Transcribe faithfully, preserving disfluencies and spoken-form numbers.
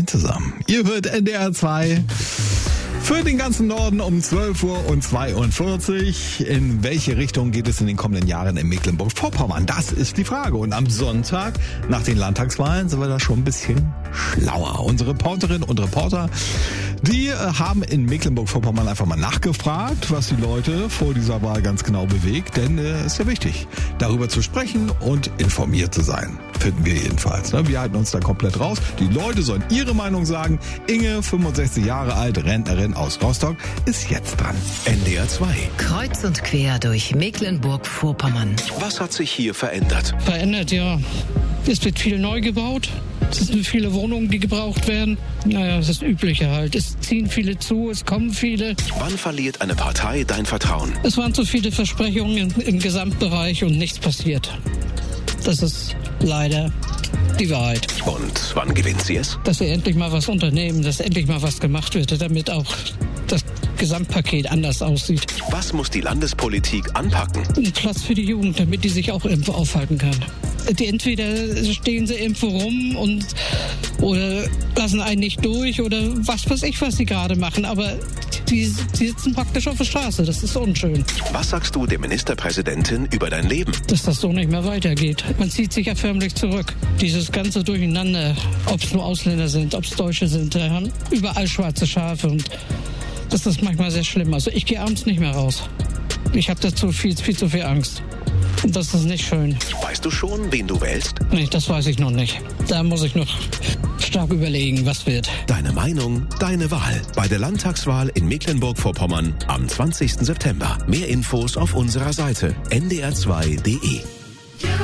Moin zusammen. Ihr hört N D R zwei für den ganzen Norden um zwölf Uhr und zweiundvierzig. In welche Richtung geht es in den kommenden Jahren in Mecklenburg-Vorpommern? Das ist die Frage. Und am Sonntag nach den Landtagswahlen sind wir da schon ein bisschen schlauer. Unsere Reporterinnen und Reporter, die haben in Mecklenburg-Vorpommern einfach mal nachgefragt, was die Leute vor dieser Wahl ganz genau bewegt. Denn es äh, ist ja wichtig, darüber zu sprechen und informiert zu sein. Finden wir jedenfalls. Ne? Wir halten uns da komplett raus. Die Leute sollen ihre Meinung sagen. Inge, fünfundsechzig Jahre alt, Rentnerin aus Rostock, ist jetzt dran. N D R zwei. Kreuz und quer durch Mecklenburg-Vorpommern. Was hat sich hier verändert? Verändert, ja. Es wird viel neu gebaut. Es sind viele Wohnungen, die gebraucht werden. Naja, das ist das Übliche halt. Es ziehen viele zu, es kommen viele. Wann verliert eine Partei dein Vertrauen? Es waren zu viele Versprechungen im, im Gesamtbereich und nichts passiert. Das ist leider die Wahrheit. Und wann gewinnt sie es? Dass wir endlich mal was unternehmen, dass endlich mal was gemacht wird, damit auch das Gesamtpaket anders aussieht. Was muss die Landespolitik anpacken? Ein Platz für die Jugend, damit die sich auch irgendwo aufhalten kann. Die entweder stehen sie irgendwo rum und oder lassen einen nicht durch oder was weiß ich, was sie gerade machen. Aber die, die sitzen praktisch auf der Straße. Das ist unschön. Was sagst du der Ministerpräsidentin über dein Leben? Dass das so nicht mehr weitergeht. Man zieht sich ja förmlich zurück. Dieses ganze Durcheinander, ob es nur Ausländer sind, ob es Deutsche sind, da haben überall schwarze Schafe und das ist manchmal sehr schlimm. Also ich gehe abends nicht mehr raus. Ich habe dazu viel, viel zu viel Angst. Und das ist nicht schön. Weißt du schon, wen du wählst? Nee, das weiß ich noch nicht. Da muss ich noch stark überlegen, was wird. Deine Meinung, deine Wahl. Bei der Landtagswahl in Mecklenburg-Vorpommern am zwanzigsten September. Mehr Infos auf unserer Seite n d r zwei punkt d e.